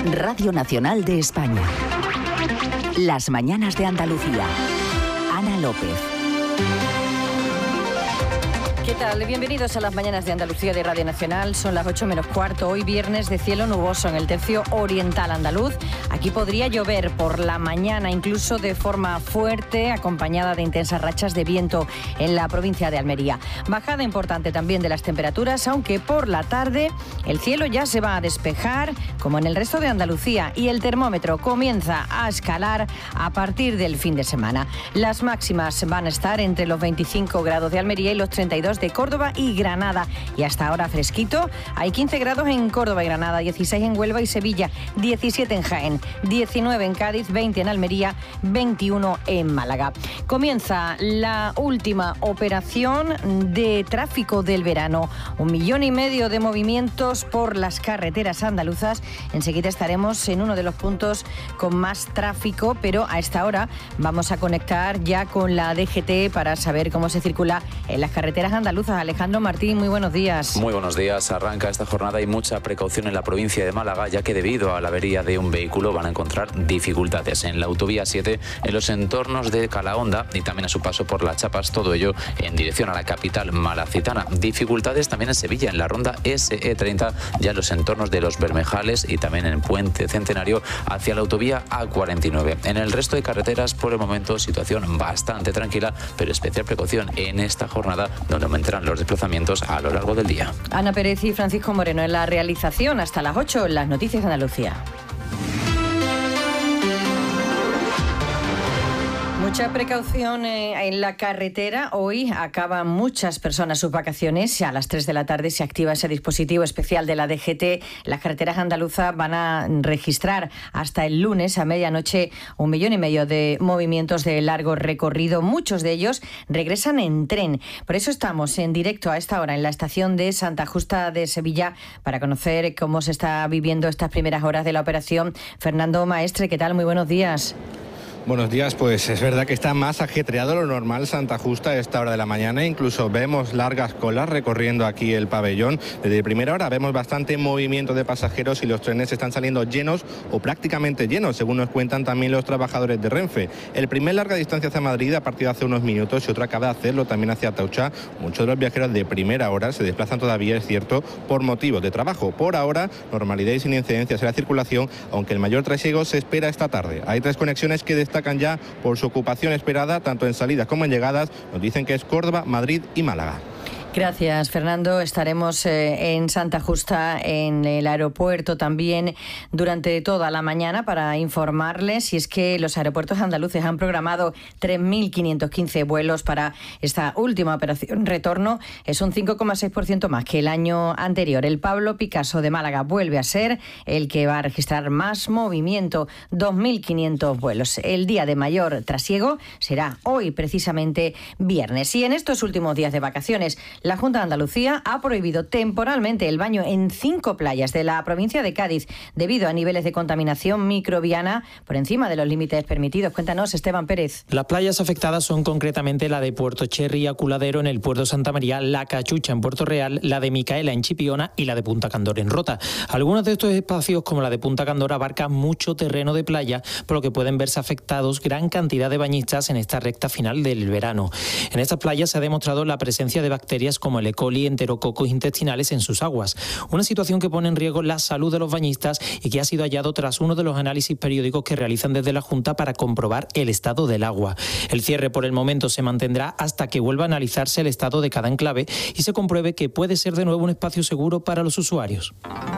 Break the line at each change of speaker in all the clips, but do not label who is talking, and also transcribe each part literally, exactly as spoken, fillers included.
Radio Nacional de España. Las mañanas de Andalucía. Ana López.
¿Qué tal? Bienvenidos a las mañanas de Andalucía de Radio Nacional. Son las ocho menos cuarto, hoy viernes de cielo nuboso en el tercio oriental andaluz. Aquí podría llover por la mañana, incluso de forma fuerte, acompañada de intensas rachas de viento en la provincia de Almería. Bajada importante también de las temperaturas, aunque por la tarde el cielo ya se va a despejar, como en el resto de Andalucía, y el termómetro comienza a escalar a partir del fin de semana. Las máximas van a estar entre los veinticinco grados de Almería y los treinta y dos de Córdoba y Granada, y hasta ahora fresquito. Hay quince grados en Córdoba y Granada, dieciséis en Huelva y Sevilla, diecisiete en Jaén, diecinueve en Cádiz, veinte en Almería, veintiuno en Málaga. Comienza la última operación de tráfico del verano. Un millón y medio de movimientos por las carreteras andaluzas. Enseguida estaremos en uno de los puntos con más tráfico, pero a esta hora vamos a conectar ya con la D G T para saber cómo se circula en las carreteras andaluzas. Alejandro Martín, muy buenos días.
Muy buenos días. Arranca esta jornada y mucha precaución en la provincia de Málaga, ya que debido a la avería de un vehículo van a encontrar dificultades en la autovía siete, en los entornos de Calahonda y también a su paso por Las Chapas, todo ello en dirección a la capital malacitana. Dificultades también en Sevilla, en la ronda S E treinta, ya en los entornos de Los Bermejales y también en Puente Centenario hacia la autovía A cuarenta y nueve. En el resto de carreteras, por el momento, situación bastante tranquila, pero especial precaución en esta jornada, donde aumentarán los desplazamientos a lo largo del día.
Ana Pérez y Francisco Moreno en la realización. Hasta las ocho, las noticias de Andalucía. Mucha precaución eh, en la carretera. Hoy acaban muchas personas sus vacaciones. A las tres de la tarde se activa ese dispositivo especial de la D G T. Las carreteras andaluzas van a registrar hasta el lunes a medianoche un millón y medio de movimientos de largo recorrido. Muchos de ellos regresan en tren. Por eso estamos en directo a esta hora en la estación de Santa Justa de Sevilla para conocer cómo se está viviendo estas primeras horas de la operación. Fernando Maestre, ¿qué tal? Muy buenos días.
Buenos días, pues es verdad que está más ajetreado de lo normal Santa Justa a esta hora de la mañana, incluso vemos largas colas recorriendo aquí el pabellón. Desde primera hora vemos bastante movimiento de pasajeros y los trenes están saliendo llenos o prácticamente llenos, según nos cuentan también los trabajadores de Renfe. El primer larga distancia hacia Madrid ha partido hace unos minutos y otro acaba de hacerlo también hacia Atocha. Muchos de los viajeros de primera hora se desplazan todavía, es cierto, por motivos de trabajo. Por ahora, normalidad y sin incidencias en la circulación, aunque el mayor trasiego se espera esta tarde. Hay tres conexiones que destacan destacan ya por su ocupación esperada, tanto en salidas como en llegadas. Nos dicen que es Córdoba, Madrid y Málaga.
Gracias, Fernando. Estaremos eh, en Santa Justa, en el aeropuerto también durante toda la mañana para informarles. Y es que los aeropuertos andaluces han programado tres mil quinientos quince vuelos para esta última operación retorno. Es un cinco coma seis por ciento más que el año anterior. El Pablo Picasso de Málaga vuelve a ser el que va a registrar más movimiento, dos mil quinientos vuelos. El día de mayor trasiego será hoy, precisamente viernes. Y en estos últimos días de vacaciones, la Junta de Andalucía ha prohibido temporalmente el baño en cinco playas de la provincia de Cádiz debido a niveles de contaminación microbiana por encima de los límites permitidos. Cuéntanos, Esteban Pérez.
Las playas afectadas son concretamente la de Puerto Cherry y Aculadero en el puerto Santa María, la Cachucha en Puerto Real, la de Micaela en Chipiona y la de Punta Candor en Rota. Algunos de estos espacios, como la de Punta Candor, abarcan mucho terreno de playa, por lo que pueden verse afectados gran cantidad de bañistas en esta recta final del verano. En estas playas se ha demostrado la presencia de bacterias como el E. coli, enterococos intestinales en sus aguas. Una situación que pone en riesgo la salud de los bañistas y que ha sido hallado tras uno de los análisis periódicos que realizan desde la Junta para comprobar el estado del agua. El cierre por el momento se mantendrá hasta que vuelva a analizarse el estado de cada enclave y se compruebe que puede ser de nuevo un espacio seguro para los usuarios.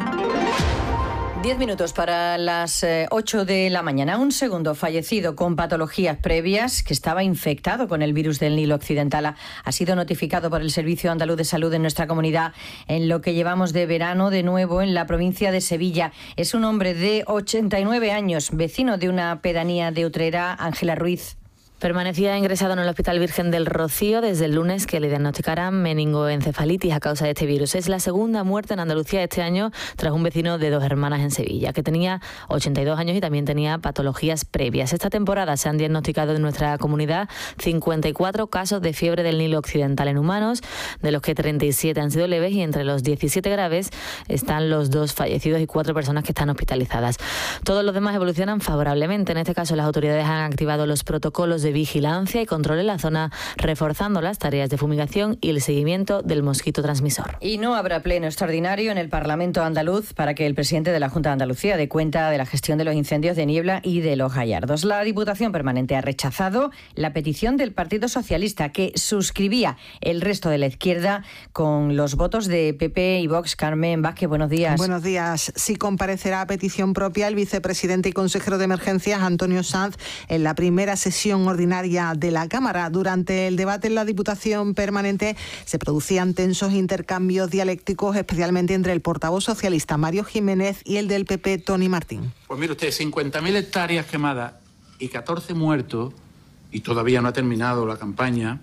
Diez minutos para las eh, ocho de la mañana. Un segundo fallecido con patologías previas que estaba infectado con el virus del Nilo Occidental ha sido notificado por el Servicio Andaluz de Salud en nuestra comunidad en lo que llevamos de verano, de nuevo en la provincia de Sevilla. Es un hombre de ochenta y nueve años, vecino de una pedanía de Utrera. Ángela Ruiz.
Permanecía ingresado en el Hospital Virgen del Rocío desde el lunes que le diagnosticaran meningoencefalitis a causa de este virus. Es la segunda muerte en Andalucía este año tras un vecino de dos hermanas en Sevilla, que tenía ochenta y dos años y también tenía patologías previas. Esta temporada se han diagnosticado en nuestra comunidad cincuenta y cuatro casos de fiebre del Nilo Occidental en humanos, de los que treinta y siete han sido leves, y entre los diecisiete graves están los dos fallecidos y cuatro personas que están hospitalizadas. Todos los demás evolucionan favorablemente. En este caso, las autoridades han activado los protocolos de de vigilancia y control en la zona, reforzando las tareas de fumigación y el seguimiento del mosquito transmisor.
Y no habrá pleno extraordinario en el Parlamento andaluz para que el presidente de la Junta de Andalucía dé cuenta de la gestión de los incendios de Niebla y de Los Gallardos. La Diputación Permanente ha rechazado la petición del Partido Socialista, que suscribía el resto de la izquierda con los votos de P P y Vox. Carmen Vázquez, buenos días.
Buenos días. Sí comparecerá a petición propia el vicepresidente y consejero de Emergencias, Antonio Sanz, en la primera sesión ordinaria de la Cámara. Durante el debate en la Diputación Permanente se producían tensos intercambios dialécticos, especialmente entre el portavoz socialista Mario Jiménez y el del P P Tony Martín.
Pues mire usted, cincuenta mil hectáreas quemadas y catorce muertos, y todavía no ha terminado la campaña,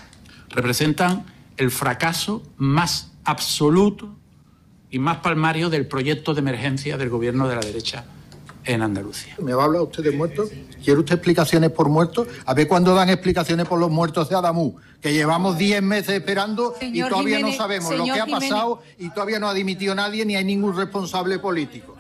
representan el fracaso más absoluto y más palmario del proyecto de emergencia del gobierno de la derecha en Andalucía.
¿Me va a hablar usted de muertos? ¿Quiere usted explicaciones por muertos? A ver cuándo dan explicaciones por los muertos de Adamú, que llevamos diez meses esperando señor y todavía Jiménez, no sabemos lo que ha Jiménez. pasado y todavía no ha dimitido nadie ni hay ningún responsable político.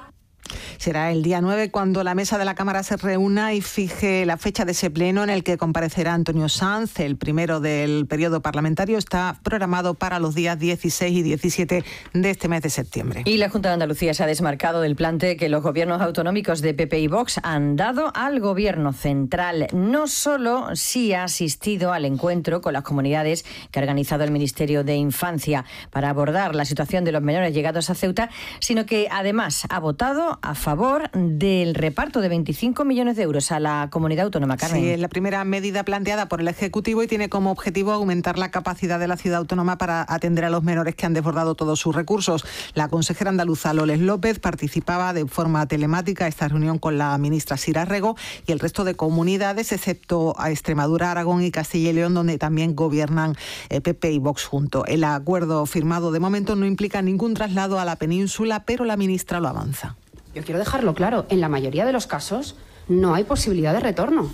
Será el día nueve cuando la mesa de la Cámara se reúna y fije la fecha de ese pleno en el que comparecerá Antonio Sanz. El primero del periodo parlamentario está programado para los días dieciséis y diecisiete de este mes de septiembre.
Y la Junta de Andalucía se ha desmarcado del plante que los gobiernos autonómicos de P P y Vox han dado al gobierno central. No solo sí ha asistido al encuentro con las comunidades que ha organizado el Ministerio de Infancia para abordar la situación de los menores llegados a Ceuta, sino que además ha votado a favor favor del reparto de veinticinco millones de euros a la comunidad autónoma. Carmen.
Sí, es la primera medida planteada por el Ejecutivo y tiene como objetivo aumentar la capacidad de la ciudad autónoma para atender a los menores que han desbordado todos sus recursos. La consejera andaluza Loles López participaba de forma telemática en esta reunión con la ministra Sira Rego y el resto de comunidades, excepto a Extremadura, Aragón y Castilla y León, donde también gobiernan eh, P P y Vox juntos. El acuerdo firmado de momento no implica ningún traslado a la península, pero la ministra lo avanza.
Yo quiero dejarlo claro, en la mayoría de los casos no hay posibilidad de retorno,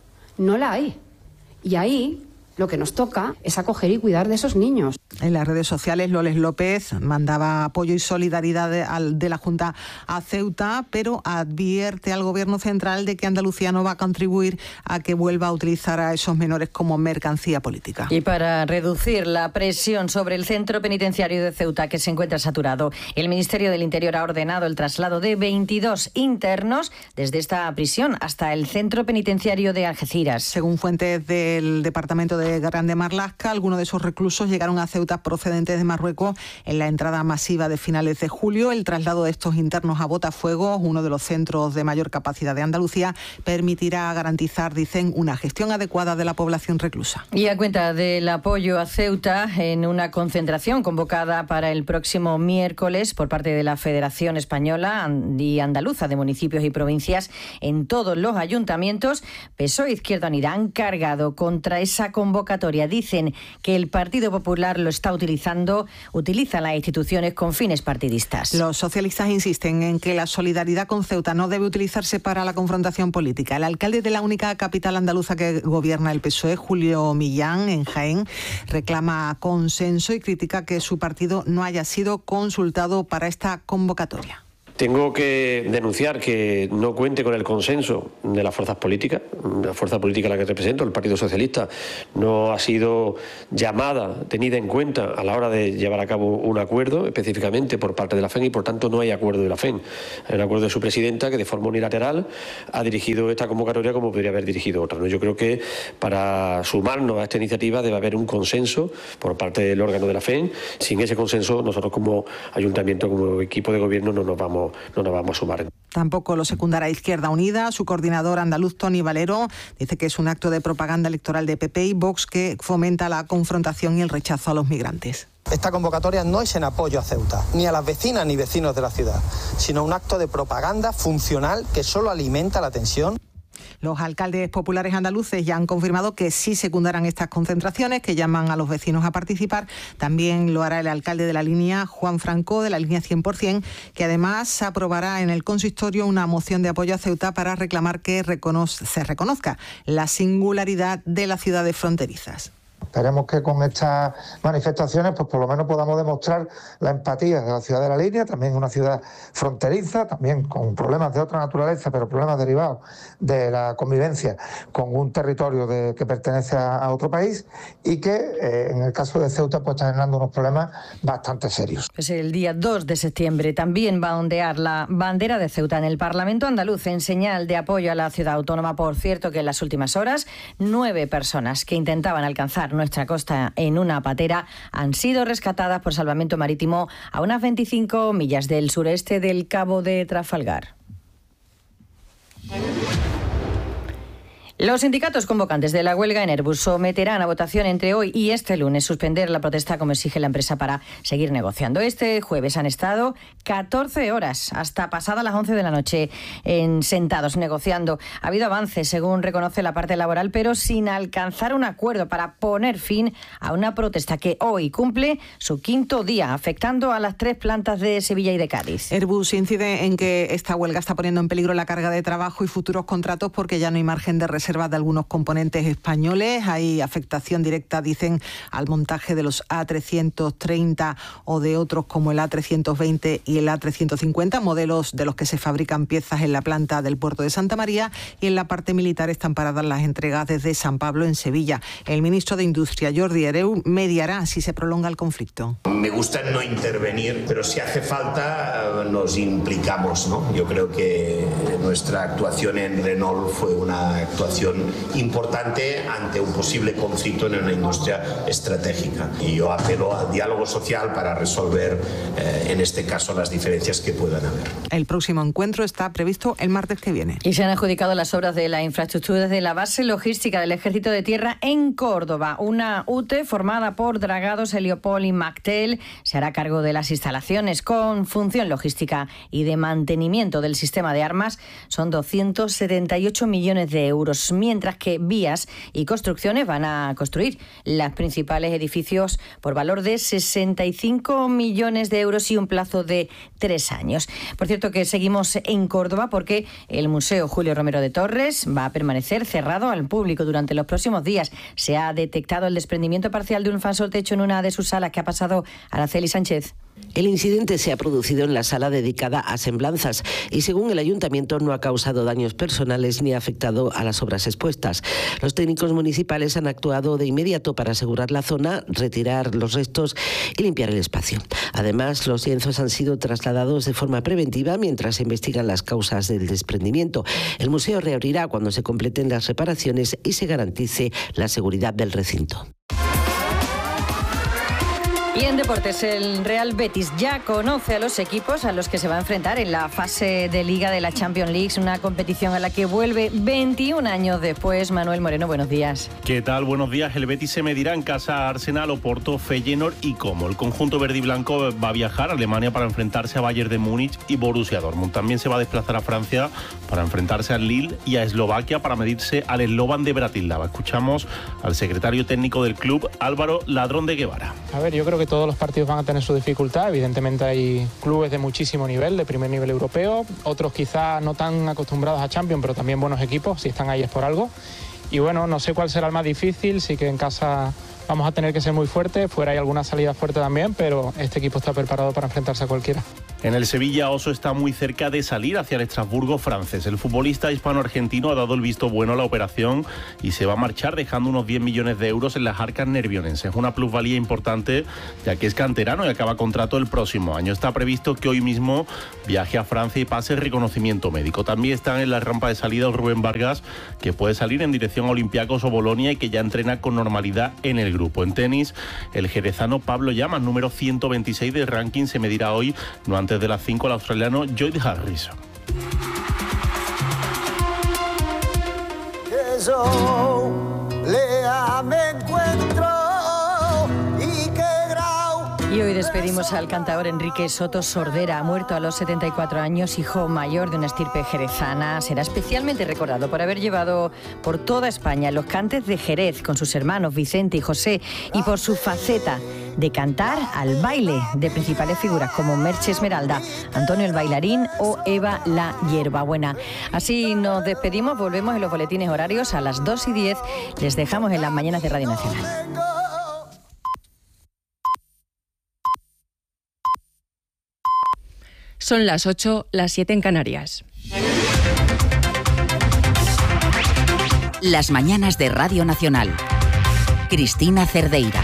no la hay. Y ahí lo que nos toca es acoger y cuidar de esos niños.
En las redes sociales, Loles López mandaba apoyo y solidaridad de, de la Junta a Ceuta, pero advierte al Gobierno central de que Andalucía no va a contribuir a que vuelva a utilizar a esos menores como mercancía política.
Y para reducir la presión sobre el centro penitenciario de Ceuta, que se encuentra saturado, el Ministerio del Interior ha ordenado el traslado de veintidós internos desde esta prisión hasta el centro penitenciario de Algeciras.
Según fuentes del Departamento de Grande Marlaska, algunos de esos reclusos llegaron a Ceuta procedentes de Marruecos en la entrada masiva de finales de julio. El traslado de estos internos a Botafuegos, uno de los centros de mayor capacidad de Andalucía, permitirá garantizar, dicen, una gestión adecuada de la población reclusa.
Y a cuenta del apoyo a Ceuta en una concentración convocada para el próximo miércoles por parte de la Federación Española y Andaluza de Municipios y Provincias en todos los ayuntamientos, P S O E e Izquierda Unida han cargado contra esa convocatoria. Dicen que el Partido Popular lo está utilizando, utiliza las instituciones con fines partidistas.
Los socialistas insisten en que la solidaridad con Ceuta no debe utilizarse para la confrontación política. El alcalde de la única capital andaluza que gobierna el P S O E, Julio Millán, en Jaén, reclama consenso y critica que su partido no haya sido consultado para esta convocatoria.
Tengo que denunciar que no cuente con el consenso de las fuerzas políticas. La fuerza política a la que represento, el Partido Socialista, no ha sido llamada, tenida en cuenta a la hora de llevar a cabo un acuerdo específicamente por parte de la F E N y por tanto no hay acuerdo de la F E N. Hay un acuerdo de su presidenta que de forma unilateral ha dirigido esta convocatoria como podría haber dirigido otra, ¿no? Yo creo que para sumarnos a esta iniciativa debe haber un consenso por parte del órgano de la F E N. Sin ese consenso nosotros como ayuntamiento, como equipo de gobierno no nos vamos no nos vamos a sumar.
Tampoco lo secundará Izquierda Unida. Su coordinador andaluz, Tony Valero, dice que es un acto de propaganda electoral de P P y Vox que fomenta la confrontación y el rechazo a los migrantes.
Esta convocatoria no es en apoyo a Ceuta, ni a las vecinas ni vecinos de la ciudad, sino un acto de propaganda funcional que solo alimenta la tensión.
Los alcaldes populares andaluces ya han confirmado que sí secundarán estas concentraciones, que llaman a los vecinos a participar. También lo hará el alcalde de la línea, Juan Franco, de la línea cien por cien, que además aprobará en el consistorio una moción de apoyo a Ceuta para reclamar que reconoce, se reconozca la singularidad de las ciudades fronterizas.
Esperemos que con estas manifestaciones pues por lo menos podamos demostrar la empatía de la ciudad de la línea, también una ciudad fronteriza, también con problemas de otra naturaleza, pero problemas derivados de la convivencia con un territorio de, que pertenece a, a otro país y que eh, en el caso de Ceuta pues está generando unos problemas bastante serios.
Pues el día dos de septiembre también va a ondear la bandera de Ceuta en el Parlamento andaluz en señal de apoyo a la ciudad autónoma. Por cierto, que en las últimas horas nueve personas que intentaban alcanzar nuestra costa en una patera han sido rescatadas por salvamento marítimo a unas veinticinco millas del sureste del Cabo de Trafalgar. Los sindicatos convocantes de la huelga en Airbus someterán a votación entre hoy y este lunes suspender la protesta como exige la empresa para seguir negociando. Este jueves han estado catorce horas hasta pasadas las once de la noche en sentados negociando. Ha habido avances, según reconoce la parte laboral, pero sin alcanzar un acuerdo para poner fin a una protesta que hoy cumple su quinto día, afectando a las tres plantas de Sevilla y de Cádiz.
Airbus incide en que esta huelga está poniendo en peligro la carga de trabajo y futuros contratos porque ya no hay margen de reserva de algunos componentes españoles. Hay afectación directa, dicen, al montaje de los A trescientos treinta o de otros como el A trescientos veinte y el A trescientos cincuenta, modelos de los que se fabrican piezas en la planta del puerto de Santa María, y en la parte militar están paradas las entregas desde San Pablo en Sevilla. El ministro de Industria, Jordi Hereu, mediará si se prolonga el conflicto.
Me gusta no intervenir, pero si hace falta nos implicamos, ¿no? Yo creo que nuestra actuación en Renault fue una actuación importante ante un posible conflicto en una industria estratégica. Y yo apelo al diálogo social para resolver, eh, en este caso, las diferencias que puedan haber.
El próximo encuentro está previsto el martes que viene.
Y se han adjudicado las obras de la infraestructura de la base logística del Ejército de Tierra en Córdoba. Una U T E formada por Dragados, Heliopol y Mactel se hará cargo de las instalaciones con función logística y de mantenimiento del sistema de armas. Son doscientos setenta y ocho millones de euros. Mientras que Vías y Construcciones van a construir los principales edificios por valor de sesenta y cinco millones de euros y un plazo de tres años. Por cierto, que seguimos en Córdoba porque el Museo Julio Romero de Torres va a permanecer cerrado al público durante los próximos días. Se ha detectado el desprendimiento parcial de un falso techo en una de sus salas. ¿Qué ha pasado, Araceli Sánchez?
El incidente se ha producido en la sala dedicada a semblanzas y, según el ayuntamiento, no ha causado daños personales ni ha afectado a las obras expuestas. Los técnicos municipales han actuado de inmediato para asegurar la zona, retirar los restos y limpiar el espacio. Además, los lienzos han sido trasladados de forma preventiva mientras se investigan las causas del desprendimiento. El museo reabrirá cuando se completen las reparaciones y se garantice la seguridad del recinto.
Y en deportes, el Real Betis ya conoce a los equipos a los que se va a enfrentar en la fase de Liga de la Champions League, una competición a la que vuelve veintiún años después. Manuel Moreno, buenos días.
¿Qué tal? Buenos días. El Betis se medirá en casa a Arsenal, Oporto, Feyenoord y Como. El conjunto verde y blanco va a viajar a Alemania para enfrentarse a Bayern de Múnich y Borussia Dortmund. También se va a desplazar a Francia para enfrentarse al Lille y a Eslovaquia para medirse al Slovan de Bratislava. Escuchamos al secretario técnico del club, Álvaro Ladrón de Guevara.
A ver, yo creo que todos los partidos van a tener su dificultad. Evidentemente hay clubes de muchísimo nivel, de primer nivel europeo, otros quizá no tan acostumbrados a Champions, pero también buenos equipos. Si están ahí es por algo. Y bueno, no sé cuál será el más difícil. Sí que en casa vamos a tener que ser muy fuertes, fuera hay alguna salida fuerte también, pero este equipo está preparado para enfrentarse a cualquiera.
En el Sevilla, Oso está muy cerca de salir hacia el Estrasburgo francés. El futbolista hispano-argentino ha dado el visto bueno a la operación y se va a marchar dejando unos diez millones de euros en las arcas nervionenses. Una plusvalía importante, ya que es canterano y acaba contrato el próximo año. Está previsto que hoy mismo viaje a Francia y pase el reconocimiento médico. También están en la rampa de salida Rubén Vargas, que puede salir en dirección a Olympiacos o Bolonia y que ya entrena con normalidad en el grupo. En tenis, el jerezano Pablo Llamas, número ciento veintiséis del ranking, se medirá hoy, no antes de las cinco, al australiano Lloyd Harris.
Eso, Lea, me encuentro y qué grau
Y hoy despedimos al cantador Enrique Soto Sordera, muerto a los setenta y cuatro años, hijo mayor de una estirpe jerezana. Será especialmente recordado por haber llevado por toda España los cantes de Jerez con sus hermanos Vicente y José, y por su faceta de cantar al baile de principales figuras como Merche Esmeralda, Antonio el Bailarín o Eva la Hierbabuena. Así nos despedimos, volvemos en los boletines horarios a las dos y diez. Les dejamos en las mañanas de Radio Nacional.
Son las ocho, las siete en Canarias.
Las mañanas de Radio Nacional. Cristina Cerdeira.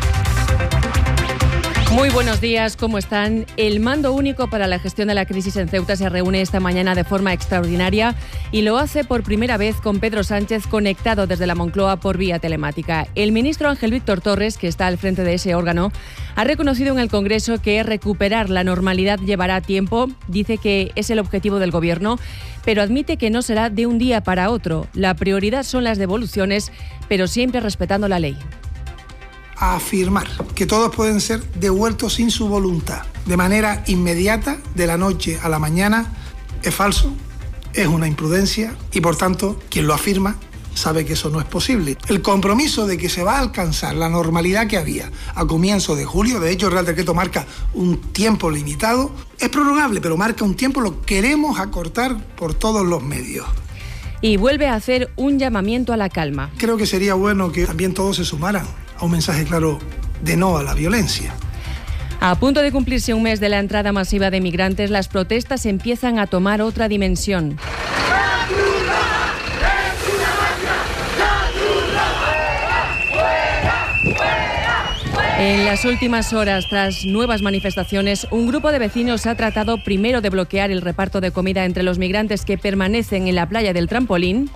Muy buenos días, ¿cómo están? El Mando Único para la Gestión de la Crisis en Ceuta se reúne esta mañana de forma extraordinaria y lo hace por primera vez con Pedro Sánchez conectado desde la Moncloa por vía telemática. El ministro Ángel Víctor Torres, que está al frente de ese órgano, ha reconocido en el Congreso que recuperar la normalidad llevará tiempo. Dice que es el objetivo del Gobierno, pero admite que no será de un día para otro. La prioridad son las devoluciones, pero siempre respetando la ley.
A afirmar que todos pueden ser devueltos sin su voluntad, de manera inmediata, de la noche a la mañana, es falso, es una imprudencia y, por tanto, quien lo afirma sabe que eso no es posible. El compromiso de que se va a alcanzar la normalidad que había a comienzos de julio, de hecho el Real Decreto marca un tiempo limitado, es prorrogable, pero marca un tiempo, lo queremos acortar por todos los medios.
Y vuelve a hacer un llamamiento a la calma.
Creo que sería bueno que también todos se sumaran a un mensaje claro de no a la violencia.
A punto de cumplirse un mes de la entrada masiva de migrantes, las protestas empiezan a tomar otra dimensión. En las últimas horas, tras nuevas manifestaciones, un grupo de vecinos ha tratado primero de bloquear el reparto de comida entre los migrantes que permanecen en la playa del Trampolín,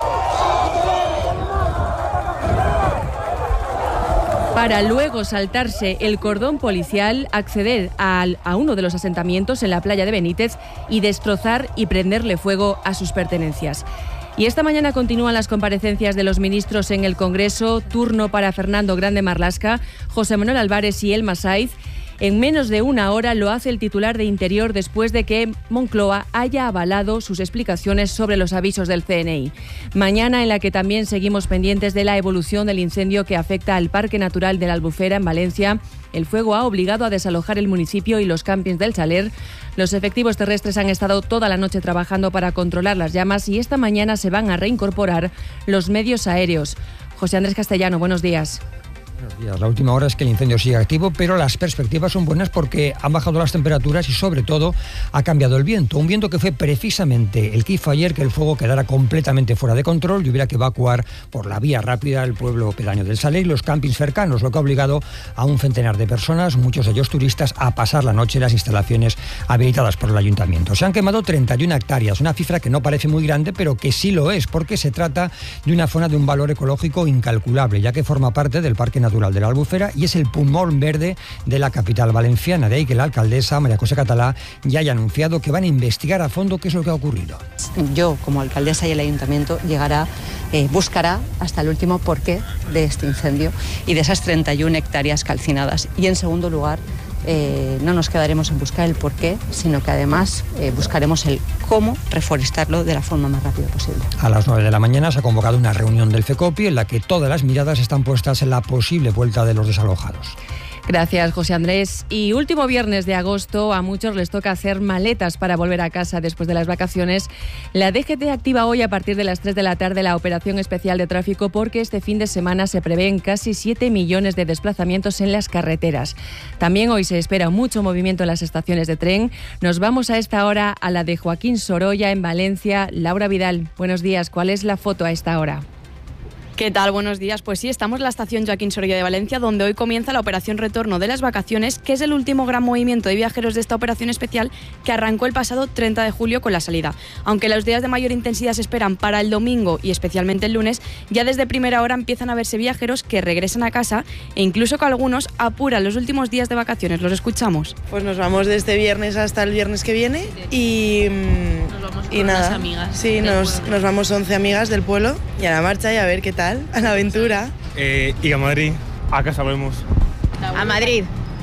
para luego saltarse el cordón policial, acceder a, a uno de los asentamientos en la playa de Benítez y destrozar y prenderle fuego a sus pertenencias. Y esta mañana continúan las comparecencias de los ministros en el Congreso, turno para Fernando Grande Marlaska, José Manuel Álvarez y Elma Saiz. En menos de una hora lo hace el titular de Interior después de que Moncloa haya avalado sus explicaciones sobre los avisos del C N I. Mañana en la que también seguimos pendientes de la evolución del incendio que afecta al Parque Natural de la Albufera en Valencia. El fuego ha obligado a desalojar el municipio y los campings del Saler. Los efectivos terrestres han estado toda la noche trabajando para controlar las llamas y esta mañana se van a reincorporar los medios aéreos. José Andrés Castellano, buenos días.
Buenos días. La última hora es que el incendio sigue activo, pero las perspectivas son buenas porque han bajado las temperaturas y sobre todo ha cambiado el viento. Un viento que fue precisamente el que hizo ayer que el fuego quedara completamente fuera de control y hubiera que evacuar por la vía rápida el pueblo pedaño del Saler y los campings cercanos, lo que ha obligado a un centenar de personas, muchos de ellos turistas, a pasar la noche en las instalaciones habilitadas por el ayuntamiento. Se han quemado treinta y una hectáreas, una cifra que no parece muy grande, pero que sí lo es, porque se trata de una zona de un valor ecológico incalculable, ya que forma parte del Parque Natural de la Albufera y es el pulmón verde de la capital valenciana. De ahí que la alcaldesa, María José Catalá, ya haya anunciado que van a investigar a fondo qué es lo que ha ocurrido.
Yo, como alcaldesa, y el ayuntamiento llegará, eh, buscará hasta el último porqué de este incendio y de esas treinta y una hectáreas calcinadas. Y en segundo lugar, Eh, no nos quedaremos en buscar el porqué, sino que además eh, buscaremos el cómo reforestarlo de la forma más rápida posible.
A las nueve de la mañana se ha convocado una reunión del FECOPI en la que todas las miradas están puestas en la posible vuelta de los desalojados.
Gracias, José Andrés. Y último viernes de agosto, a muchos les toca hacer maletas para volver a casa después de las vacaciones. La D G T activa hoy a partir de las tres de la tarde la operación especial de tráfico porque este fin de semana se prevén casi siete millones de desplazamientos en las carreteras. También hoy se espera mucho movimiento en las estaciones de tren. Nos vamos a esta hora a la de Joaquín Sorolla en Valencia. Laura Vidal, buenos días. ¿Cuál es la foto a esta hora?
¿Qué tal? Buenos días. Pues sí, estamos en la estación Joaquín Sorolla de Valencia, donde hoy comienza la operación retorno de las vacaciones, que es el último gran movimiento de viajeros de esta operación especial que arrancó el pasado treinta de julio con la salida. Aunque los días de mayor intensidad se esperan para el domingo y especialmente el lunes, ya desde primera hora empiezan a verse viajeros que regresan a casa e incluso que algunos apuran los últimos días de vacaciones. ¿Los escuchamos?
Pues nos vamos de este viernes hasta el viernes que viene y,
nos vamos
y
con
nada.
unas amigas
sí, nos, nos vamos once amigas del pueblo y a la marcha y a ver qué tal, a la aventura.
Eh, y a Madrid, a casa vemos.
A Madrid.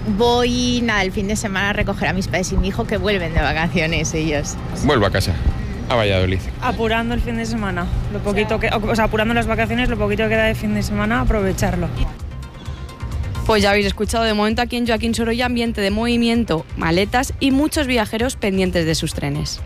Voy, nada, el fin de semana a recoger a mis padres y mi hijo que vuelven de vacaciones ellos.
Vuelvo a casa, a Valladolid.
Apurando el fin de semana, lo poquito que, o sea, apurando las vacaciones, lo poquito que queda de fin de semana, aprovecharlo.
Pues ya habéis escuchado, de momento aquí en Joaquín Sorolla, ambiente de movimiento, maletas y muchos viajeros pendientes de sus trenes.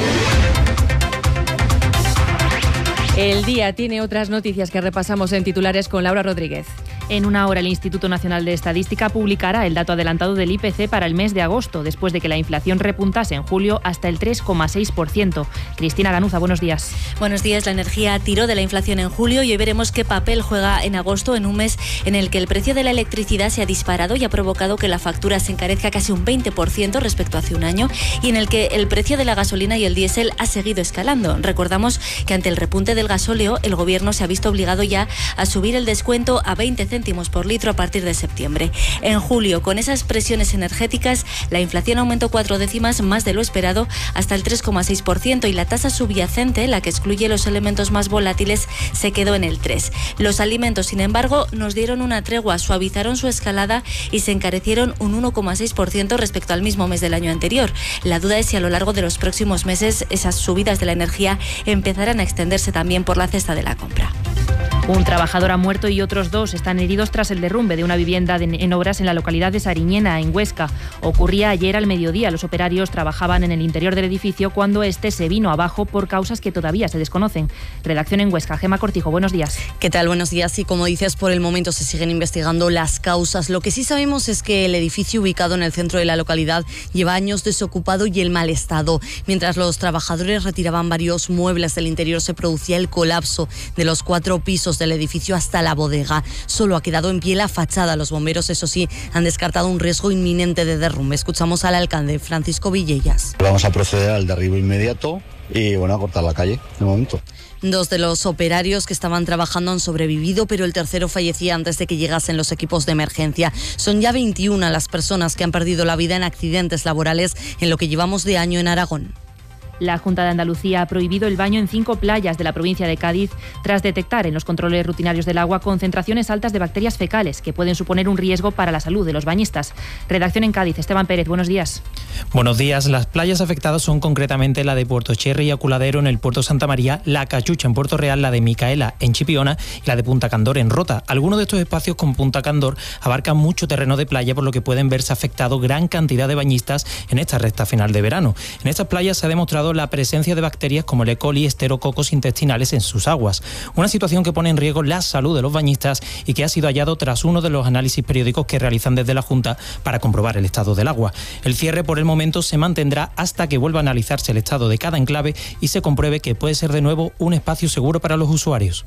El día tiene otras noticias que repasamos en titulares con Laura Rodríguez. En una hora, el Instituto Nacional de Estadística publicará el dato adelantado del I P C para el mes de agosto, después de que la inflación repuntase en julio hasta el tres coma seis por ciento. Cristina Ganuza, buenos días.
Buenos días. La energía tiró de la inflación en julio y hoy veremos qué papel juega en agosto, en un mes en el que el precio de la electricidad se ha disparado y ha provocado que la factura se encarezca casi un veinte por ciento respecto a hace un año, y en el que el precio de la gasolina y el diésel ha seguido escalando. Recordamos que ante el repunte del gasóleo, el Gobierno se ha visto obligado ya a subir el descuento a veinte céntimos por litro a partir de septiembre. En julio, con esas presiones energéticas, la inflación aumentó cuatro décimas más de lo esperado hasta el tres coma seis por ciento y la tasa subyacente, la que excluye los elementos más volátiles, se quedó en el tres por ciento. Los alimentos, sin embargo, nos dieron una tregua, suavizaron su escalada y se encarecieron un uno coma seis por ciento respecto al mismo mes del año anterior. La duda es si a lo largo de los próximos meses esas subidas de la energía empezarán a extenderse también por la cesta de la compra.
Un trabajador ha muerto y otros dos están heridos tras el derrumbe de una vivienda de, en obras en la localidad de Sariñena, en Huesca. Ocurría ayer al mediodía. Los operarios trabajaban en el interior del edificio cuando este se vino abajo por causas que todavía se desconocen. Redacción en Huesca. Gema Cortijo, buenos días.
¿Qué tal? Buenos días. Y como dices, por el momento se siguen investigando las causas. Lo que sí sabemos es que el edificio ubicado en el centro de la localidad lleva años desocupado y en mal estado. Mientras los trabajadores retiraban varios muebles del interior, se producía el colapso de los cuatro pisos del edificio hasta la bodega. Solo ha quedado en pie la fachada. Los bomberos, eso sí, han descartado un riesgo inminente de derrumbe. Escuchamos al alcalde Francisco Villellas.
Vamos a proceder al derribo inmediato y bueno, a cortar la calle de momento.
Dos de los operarios que estaban trabajando han sobrevivido, pero el tercero fallecía antes de que llegasen los equipos de emergencia. Son ya veintiuna las personas que han perdido la vida en accidentes laborales en lo que llevamos de año en Aragón.
La Junta de Andalucía ha prohibido el baño en cinco playas de la provincia de Cádiz tras detectar en los controles rutinarios del agua concentraciones altas de bacterias fecales que pueden suponer un riesgo para la salud de los bañistas. Redacción en Cádiz, Esteban Pérez, buenos días.
Buenos días. Las playas afectadas son concretamente la de Puerto Cherry y Aculadero en el Puerto Santa María, La Cachucha en Puerto Real, la de Micaela en Chipiona y la de Punta Candor en Rota. Algunos de estos espacios con Punta Candor abarcan mucho terreno de playa, por lo que pueden verse afectados gran cantidad de bañistas en esta recta final de verano. En estas playas se ha demostrado la presencia de bacterias como el E. coli y esterococos intestinales en sus aguas. Una situación que pone en riesgo la salud de los bañistas y que ha sido hallado tras uno de los análisis periódicos que realizan desde la Junta para comprobar el estado del agua. El cierre por el momento se mantendrá hasta que vuelva a analizarse el estado de cada enclave y se compruebe que puede ser de nuevo un espacio seguro para los usuarios.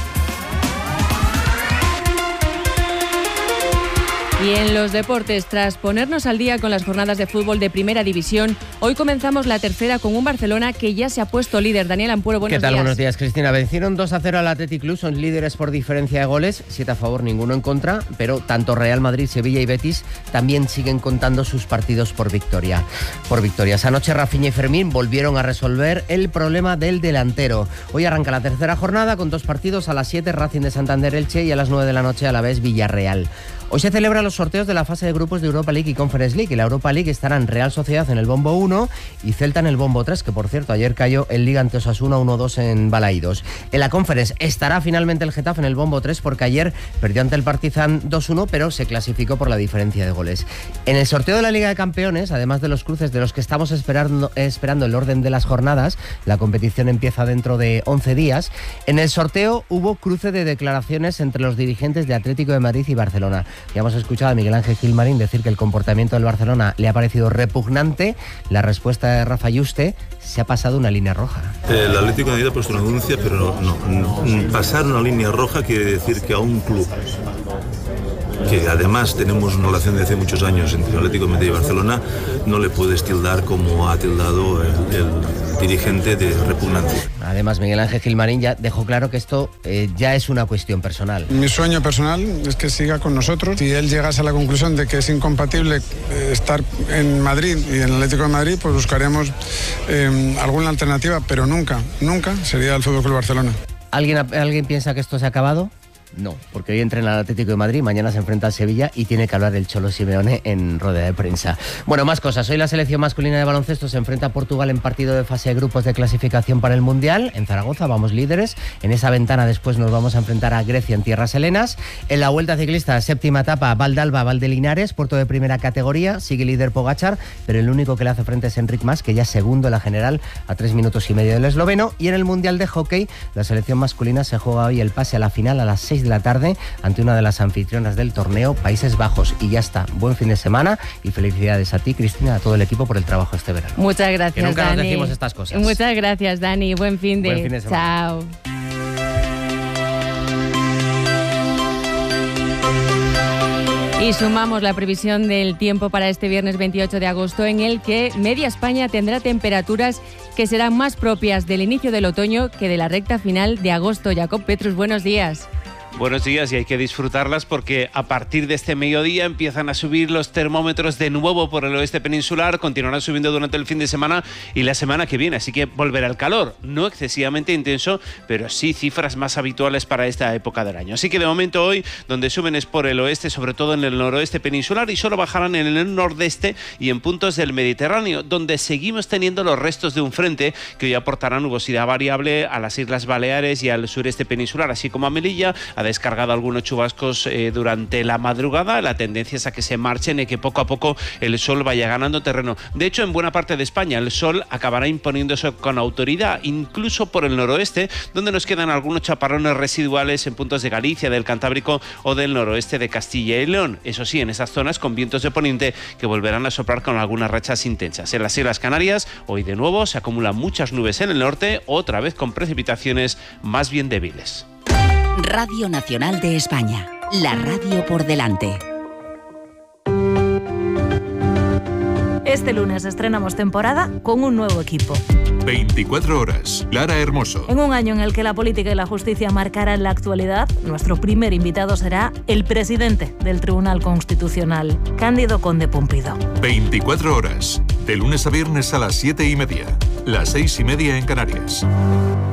Y en los deportes, tras ponernos al día con las jornadas de fútbol de Primera División, hoy comenzamos la tercera con un Barcelona que ya se ha puesto líder. Daniel Ampuero, buenos días.
¿Qué tal? Días. Buenos días, Cristina. Vencieron dos a cero al Athletic Club, son líderes por diferencia de goles, siete a favor, ninguno en contra, pero tanto Real Madrid, Sevilla y Betis también siguen contando sus partidos por victoria. Por victorias. Anoche Rafinha y Fermín volvieron a resolver el problema del delantero. Hoy arranca la tercera jornada con dos partidos: a las siete Racing de Santander Elche y a las nueve de la noche a la vez Villarreal. Hoy se celebran los sorteos de la fase de grupos de Europa League y Conference League. En la Europa League estarán Real Sociedad en el bombo uno y Celta en el bombo tres, que por cierto ayer cayó el Liga ante Osasuna uno dos en Balaídos. En la Conference estará finalmente el Getafe en el bombo tres, porque ayer perdió ante el Partizan dos uno, pero se clasificó por la diferencia de goles. En el sorteo de la Liga de Campeones, además de los cruces de los que estamos esperando, esperando el orden de las jornadas, la competición empieza dentro de once días, en el sorteo hubo cruce de declaraciones entre los dirigentes de Atlético de Madrid y Barcelona. Ya hemos escuchado a Miguel Ángel Gilmarín decir que el comportamiento del Barcelona le ha parecido repugnante. La respuesta de Rafa Yuste: se ha pasado una línea roja.
El Atlético de Madrid ha puesto una denuncia, pero no, no, no. Pasar una línea roja quiere decir que a un club que además tenemos una relación de hace muchos años entre Atlético de Madrid y Barcelona, no le puedes tildar como ha tildado el, el dirigente de repugnancia.
Además, Miguel Ángel Gilmarín ya dejó claro que esto eh, ya es una cuestión personal.
Mi sueño personal es que siga con nosotros. Si él llegase a la conclusión de que es incompatible estar en Madrid y en el Atlético de Madrid, pues buscaremos eh, alguna alternativa, pero nunca, nunca sería el F C Barcelona.
¿Alguien, ¿Alguien piensa que esto se ha acabado? No, porque hoy entrena el Atlético de Madrid, mañana se enfrenta al Sevilla y tiene que hablar el Cholo Simeone en rueda de prensa. Bueno, más cosas. Hoy la selección masculina de baloncesto se enfrenta a Portugal en partido de fase de grupos de clasificación para el Mundial. En Zaragoza vamos líderes. En esa ventana después nos vamos a enfrentar a Grecia en tierras helenas. En la Vuelta Ciclista, séptima etapa, Valdalba, Valdelinares, puerto de primera categoría. Sigue líder Pogačar, pero el único que le hace frente es Enric Mas, que ya es segundo en la general a tres minutos y medio del esloveno. Y en el Mundial de Hockey, la selección masculina se juega hoy el pase a la final a las seis de la tarde ante una de las anfitrionas del torneo, Países Bajos. Y ya está. Buen fin de semana y felicidades a ti, Cristina, a todo el equipo por el trabajo este verano.
Muchas gracias,
que nunca
Dani.
nos decimos estas cosas.
Muchas gracias, Dani. Buen fin de,
Buen fin de semana.
Chao. Y sumamos la previsión del tiempo para este viernes veintiocho de agosto, en el que media España tendrá temperaturas que serán más propias del inicio del otoño que de la recta final de agosto. Jacob Petrus, buenos días.
Buenos días, y hay que disfrutarlas porque a partir de este mediodía empiezan a subir los termómetros de nuevo por el oeste peninsular, continuarán subiendo durante el fin de semana y la semana que viene, así que volverá el calor, no excesivamente intenso, pero sí cifras más habituales para esta época del año. Así que de momento hoy, donde suben es por el oeste, sobre todo en el noroeste peninsular, y solo bajarán en el nordeste y en puntos del Mediterráneo, donde seguimos teniendo los restos de un frente que hoy aportará nubosidad variable a las Islas Baleares y al sureste peninsular, así como a Melilla. A descargado algunos chubascos eh, durante la madrugada. La tendencia es a que se marchen y que poco a poco el sol vaya ganando terreno. De hecho, en buena parte de España el sol acabará imponiéndose con autoridad, incluso por el noroeste, donde nos quedan algunos chaparrones residuales en puntos de Galicia, del Cantábrico o del noroeste de Castilla y León. Eso sí, en esas zonas con vientos de poniente que volverán a soplar con algunas rachas intensas. En las Islas Canarias, hoy de nuevo se acumulan muchas nubes en el norte, otra vez con precipitaciones más bien débiles.
Radio Nacional de España, la radio por delante.
Este lunes estrenamos temporada con un nuevo equipo.
veinticuatro horas, Lara Hermoso.
En un año en el que la política y la justicia marcarán la actualidad, nuestro primer invitado será el presidente del Tribunal Constitucional, Cándido Conde Pumpido.
veinticuatro horas, de lunes a viernes a las siete y media, las seis y media en Canarias.